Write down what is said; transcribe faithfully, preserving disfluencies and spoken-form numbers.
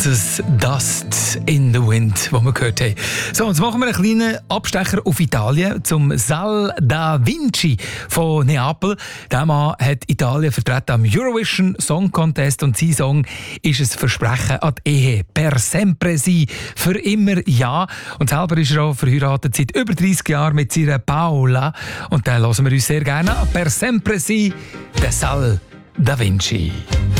Kansas Dust in the Wind, wo wir gehört haben. So, jetzt machen wir einen kleinen Abstecher auf Italien zum Sal da Vinci von Neapel. Der Mann hat Italien vertreten am Eurovision Song Contest und sein Song ist ein Versprechen an die Ehe. Per sempre si, für immer ja. Und selber ist er auch verheiratet seit über dreißig Jahren mit seiner Paola. Und den hören wir uns sehr gerne an. Per sempre si, der Sal da Vinci.